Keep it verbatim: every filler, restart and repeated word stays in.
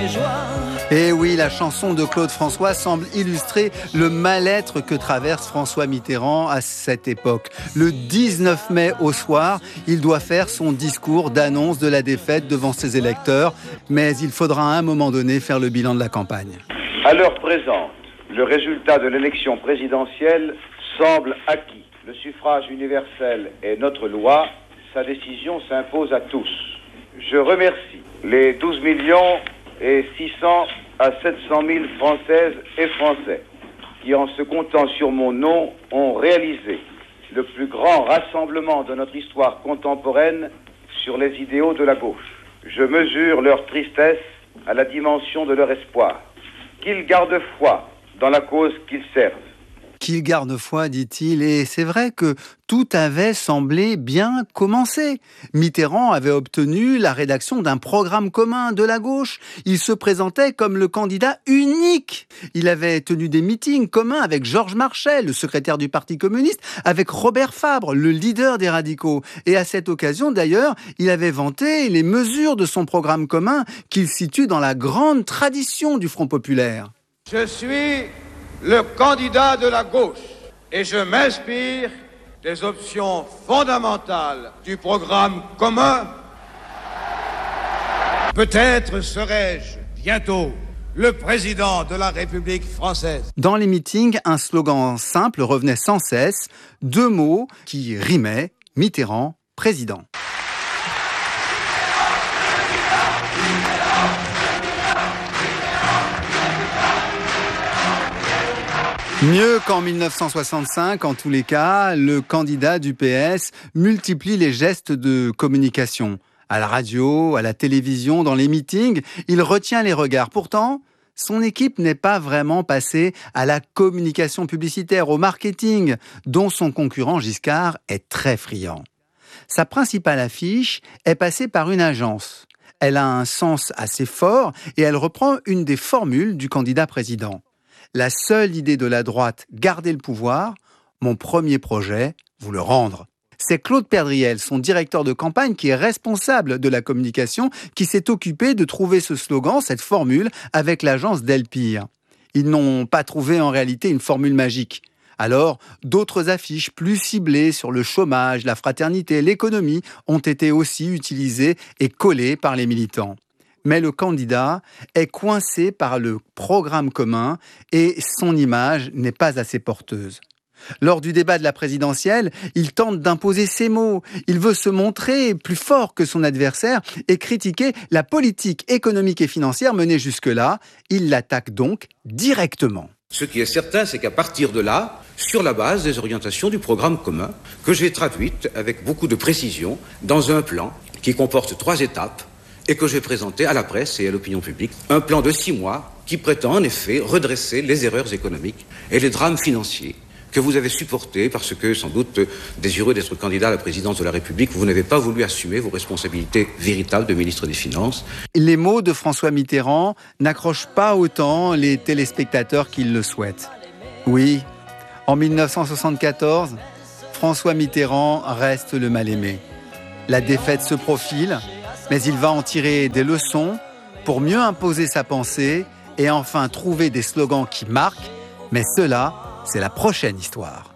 mes joies. Et oui, la chanson de Claude François semble illustrer le mal-être que traverse François Mitterrand à cette époque. Le dix-neuf mai au soir, il doit faire son discours d'annonce de la défaite devant ses électeurs, mais il faudra à un moment donné faire le bilan de la campagne. À l'heure présente, le résultat de l'élection présidentielle semble acquis. Le suffrage universel est notre loi, sa décision s'impose à tous. Je remercie les douze millions et six cents à sept cent mille Françaises et Français qui, en se comptant sur mon nom, ont réalisé le plus grand rassemblement de notre histoire contemporaine sur les idéaux de la gauche. Je mesure leur tristesse à la dimension de leur espoir. Qu'ils gardent foi dans la cause qu'ils servent. Qu'il garde foi, dit-il, et c'est vrai que tout avait semblé bien commencer. Mitterrand avait obtenu la rédaction d'un programme commun de la gauche. Il se présentait comme le candidat unique. Il avait tenu des meetings communs avec Georges Marchais, le secrétaire du Parti communiste, avec Robert Fabre, le leader des radicaux. Et à cette occasion, d'ailleurs, il avait vanté les mesures de son programme commun qu'il situe dans la grande tradition du Front populaire. Je suis le candidat de la gauche et je m'inspire des options fondamentales du programme commun. Peut-être serai-je bientôt le président de la République française. Dans les meetings, un slogan simple revenait sans cesse, deux mots qui rimaient, Mitterrand, président. Mieux qu'en mille neuf cent soixante-cinq, en tous les cas, le candidat du P S multiplie les gestes de communication. À la radio, à la télévision, dans les meetings, il retient les regards. Pourtant, son équipe n'est pas vraiment passée à la communication publicitaire, au marketing, dont son concurrent Giscard est très friand. Sa principale affiche est passée par une agence. Elle a un sens assez fort et elle reprend une des formules du candidat président. La seule idée de la droite, garder le pouvoir, mon premier projet, vous le rendre. C'est Claude Perdriel, son directeur de campagne, qui est responsable de la communication, qui s'est occupé de trouver ce slogan, cette formule, avec l'agence Delpire. Ils n'ont pas trouvé en réalité une formule magique. Alors, d'autres affiches plus ciblées sur le chômage, la fraternité, l'économie ont été aussi utilisées et collées par les militants. Mais le candidat est coincé par le programme commun et son image n'est pas assez porteuse. Lors du débat de la présidentielle, il tente d'imposer ses mots. Il veut se montrer plus fort que son adversaire et critiquer la politique économique et financière menée jusque-là. Il l'attaque donc directement. Ce qui est certain, c'est qu'à partir de là, sur la base des orientations du programme commun, que j'ai traduite avec beaucoup de précision dans un plan qui comporte trois étapes, et que j'ai présenté à la presse et à l'opinion publique, un plan de six mois qui prétend en effet redresser les erreurs économiques et les drames financiers que vous avez supportés parce que, sans doute, désireux d'être candidat à la présidence de la République, vous n'avez pas voulu assumer vos responsabilités véritables de ministre des Finances. Les mots de François Mitterrand n'accrochent pas autant les téléspectateurs qu'ils le souhaitent. Oui, en mille neuf cent soixante-quatorze, François Mitterrand reste le mal-aimé. La défaite se profile, mais il va en tirer des leçons pour mieux imposer sa pensée et enfin trouver des slogans qui marquent. Mais cela, c'est la prochaine histoire.